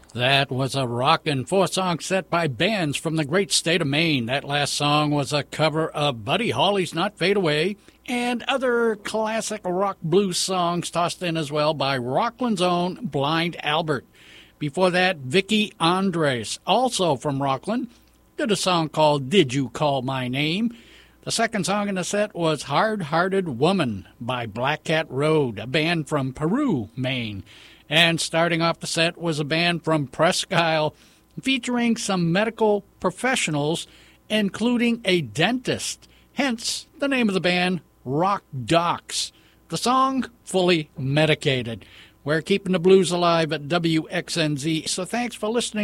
That was a rockin' four-song set by bands from the great state of Maine. That last song was a cover of Buddy Holly's Not Fade Away and other classic rock blues songs tossed in as well by Rockland's own Blind Albert. Before that, Vicki Andres, also from Rockland, did a song called Did You Call My Name? The second song in the set was Hard-Hearted Woman by Black Cat Road, a band from Peru, Maine. And starting off the set was a band from Presque Isle featuring some medical professionals, including a dentist. Hence, the name of the band, Rock Docs. The song, Fully Medicated. We're keeping the blues alive at WXNZ, so thanks for listening.